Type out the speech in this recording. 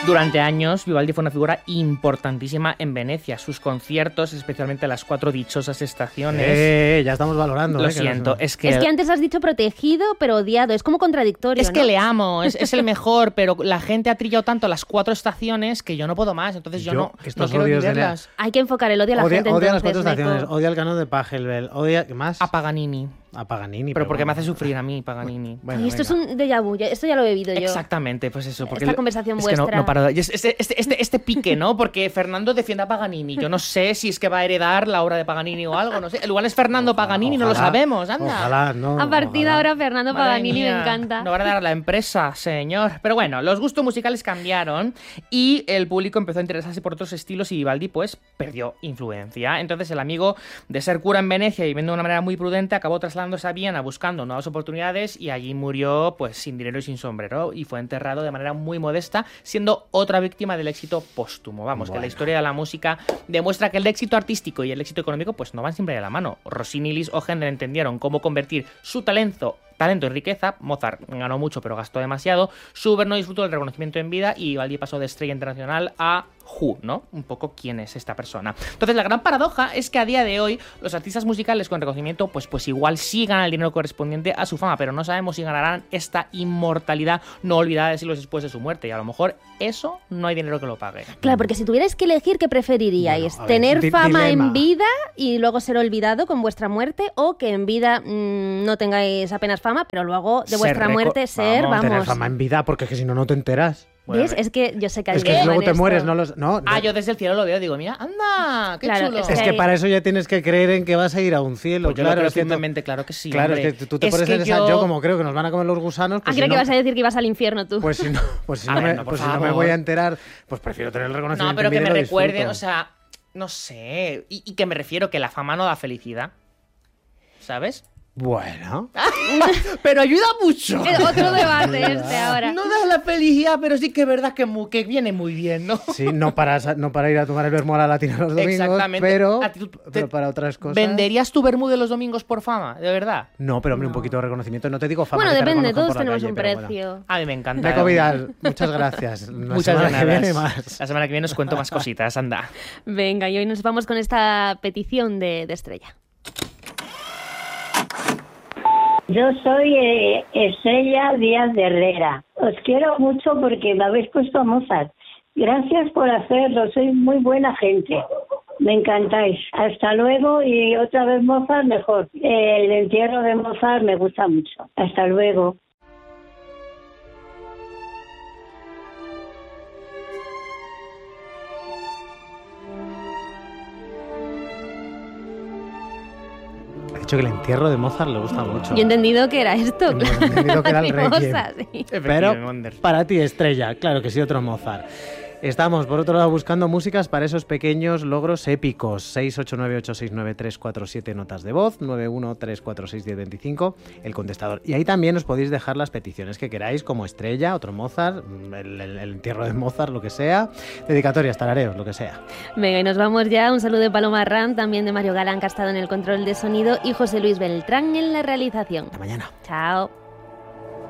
Durante años, Vivaldi fue una figura importantísima en Venecia. Sus conciertos, especialmente las 4 dichosas estaciones... Ya estamos valorando. Lo siento, es que antes has dicho protegido, pero odiado. Es como contradictorio, Es ¿no? que le amo, es el mejor, pero la gente ha trillado tanto las 4 estaciones que yo no puedo más. Entonces yo no quiero ni verlas. Hay que enfocar el odio a la gente, Odia entonces, las 4 estaciones, Neko. odia el canon de Pachelbel, odia... ¿Qué más? A Paganini. A Paganini. Pero porque bueno. me hace sufrir a mí, Paganini. Bueno, Y esto venga. es un déjà vu, esto ya lo he vivido yo. Exactamente, pues eso. Porque Esta conversación es vuestra. Que no paro. Y este pique, ¿no? Porque Fernando defiende a Paganini. Yo no sé si es que va a heredar la obra de Paganini o algo, no sé. Igual es Fernando Paganini, no lo sabemos, anda. Ojalá, no. A partir de ahora, Fernando Madre Paganini mía, me encanta. No van a dar la empresa, señor. Pero bueno, los gustos musicales cambiaron y el público empezó a interesarse por otros estilos y Vivaldi, pues, perdió influencia. Entonces el amigo, de ser cura en Venecia y viviendo de una manera muy prudente, acabó trasladándose a Viena buscando nuevas oportunidades y allí murió, pues, sin dinero y sin sombrero y fue enterrado de manera muy modesta, siendo otra víctima del éxito póstumo. Vamos, que la historia de la música demuestra que el éxito artístico y el éxito económico, pues, no van siempre de la mano. Rossini y Liszt o Händel entendieron cómo convertir su talento en riqueza. Mozart ganó mucho pero gastó demasiado. Schubert no disfrutó del reconocimiento en vida y Vivaldi pasó de estrella internacional a Who, ¿no? Un poco quién es esta persona. Entonces la gran paradoja es que a día de hoy los artistas musicales con reconocimiento pues igual sí ganan el dinero correspondiente a su fama, pero no sabemos si ganarán esta inmortalidad no olvidada de siglos después de su muerte y a lo mejor eso no hay dinero que lo pague. Claro, porque si tuvierais que elegir, ¿qué preferiríais? Bueno, a ver, ¿Tener fama dilema. en vida y luego ser olvidado con vuestra muerte o que en vida no tengáis apenas fama, pero luego de Ser vuestra muerte ser, Tener vamos... fama en vida, porque es que si no, no te enteras. ¿Ves? Es que yo sé que hay Es que dilema luego en te esto. mueres, no los... No, Yo desde el cielo lo veo, digo, mira, anda, qué Claro, chulo. es Es que para eso ya tienes que creer en que vas a ir a un cielo. Pues yo claro, lo creo es que firmemente, claro que sí. Claro, hombre. es que tú te Es pones que en esa... Yo como creo que nos van a comer los gusanos... Pues Creo si que no, vas a decir que ibas al infierno tú. Pues si no, pues si A no, ver, me, no, por pues si no me favor. voy a enterar, pues prefiero tener el reconocimiento. No, pero en que vida me y lo recuerden, disfruto. o sea, no sé. Y que me refiero que la fama no da felicidad. ¿Sabes? Bueno, Pero ayuda mucho. Es otro debate este ahora. No da la felicidad, pero sí que es verdad que viene muy bien, ¿no? sí, no para ir a tomar el vermú a la latina los domingos, Exactamente. pero, A ti pero para otras cosas... ¿Venderías tu vermú de los domingos por fama? ¿De verdad? No, pero hombre, un poquito de reconocimiento. No te digo fama. Bueno, que te depende, reconozcan todos por la tenemos calle, un pero bueno. precio. A mí me encanta. Neko Vidal, muchas gracias. La Muchas semana que gracias. viene más. La semana que viene os cuento más cositas, anda. Venga, y hoy nos vamos con esta petición de Estrella. Yo soy Estrella Díaz de Herrera. Os quiero mucho porque me habéis puesto a Mozart. Gracias por hacerlo, sois muy buena gente. Me encantáis. Hasta luego y otra vez Mozart mejor. El entierro de Mozart me gusta mucho. Hasta luego. Ha dicho que el entierro de Mozart le gusta mucho. Yo he entendido que era esto, Yo he claro. entendido que era el Requiem. Mariposa, sí. Pero para ti, Estrella, claro que sí, otro Mozart. Estamos, por otro lado, buscando músicas para esos pequeños logros épicos. 689869347 notas de voz, 913461025, el contestador. Y ahí también os podéis dejar las peticiones que queráis, como Estrella, otro Mozart, el entierro de Mozart, lo que sea, dedicatorias, tarareos, lo que sea. Venga, y nos vamos ya. Un saludo de Paloma Arran, también de Mario Galán, que ha estado en el control de sonido, y José Luis Beltrán en la realización. Hasta mañana. Chao.